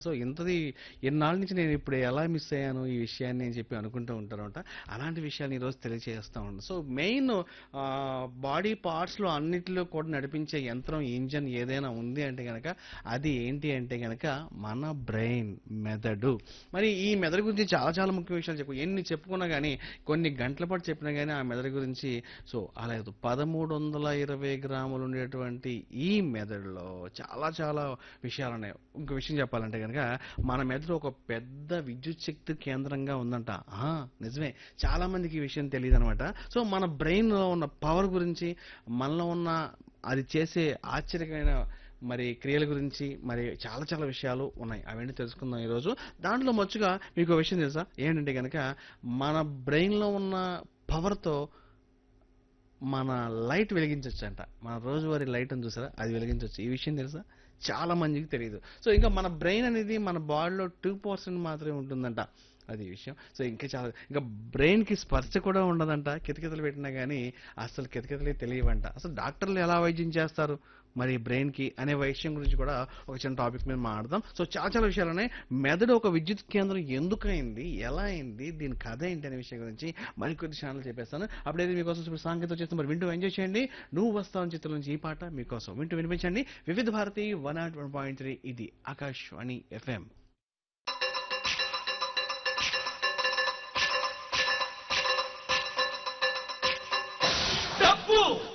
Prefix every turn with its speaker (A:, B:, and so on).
A: So ఇంతది ఎన్నాళ్ళ నుంచి నేను ఇప్పుడు ఎలా మిస్ అయ్యాను ఈ విషయాన్ని అని చెప్పి అనుకుంటూ ఉంటారన్నమాట. అలాంటి విషయాన్ని ఈరోజు తెలియజేస్తా ఉన్నాను. సో మెయిన్ బాడీ పార్ట్స్‌లో అన్నిటిలో కూడా నడిపించే యంత్రం, ఇంజిన్ ఏదైనా ఉంది అంటే గనక అది ఏంటి అంటే గనక మన బ్రెయిన్, మెదడు. మరి ఈ మెదడు గురించి చాలా చాలా ముఖ్య విషయాలు ఎన్ని చెప్పుకున్నా గానీ, కొన్ని గంటల పాటు చెప్పినా గానీ ఆ మెదడు గురించి సో అలా కాదు 1320 గ్రాములు ఉండేటువంటి ఈ మెదడులో చాలా చాలా విషయాలున్నాయి. ఇంకో విషయం చెప్పాలంటే గనక మన మెదడు ఒక పెద్ద విద్యుత్ శక్తి కేంద్రంగా ఉందంట. ఆ! నిజమే. చాలా మందికి ఈ విషయం తెలీదనమాట. సో మన బ్రెయిన్‌లో ఉన్న పవర్ గురించి, మనలో ఉన్న అది చేసే ఆశ్చర్యకరమైన మరి క్రియల గురించి మరి చాలా చాలా విషయాలు ఉన్నాయి. అవన్నీ తెలుసుకుందాం ఈరోజు. దాంట్లో మొదటగా మీకో విషయం తెలుసా? ఏంటంటే గనక మన బ్రెయిన్‌లో ఉన్న పవర్‌తో మన లైట్ వెలిగించొచ్చంట. మన రోజువారీ లైట్ ఉంది చూసారా? అది వెలిగించొచ్చు. ఈ విషయం తెలుసా? చాలా మందికి తెలీదు. సో ఇంకా మన బ్రెయిన్ అనేది మన బాడీలో 2% మాత్రమే ఉంటుందంట. అది విషయం. సో ఇంకా చాలా ఇంకా బ్రెయిన్‌కి స్పర్శ కూడా ఉండదంట. కితకితలు పెట్టినా గానీ అసలు కితకితలే తెలియవంట. అసలు డాక్టర్లు ఎలా వైద్యం చేస్తారు? మరి బ్రెయిన్‌కి అనే విషయం గురించి కూడా ఒక చిన్న టాపిక్ మీద మాట్లాడదాం. సో చాలా చాలా విషయాలున్నాయి. మెదడు ఒక విద్యుత్ కేంద్రం ఎందుకయింది? ఎలా అయింది? దీని కథ ఏంటి అనే విషయం గురించి మరికొద్ది క్షణాల్లో చెప్పేస్తాను. అప్పుడైతే మీకోసం ఇప్పుడు సాంకేతిక వచ్చేస్తే మరి వింటూ ఎంజాయ్ చేయండి. నువ్వు వస్తావు చిత్రం నుంచి ఈ పాట మీకోసం వింటూ వినిపించండి. వివిధ భారతి 101.3 ఇది ఆకాశవాణి ఎఫ్ఎం.
B: డప్పు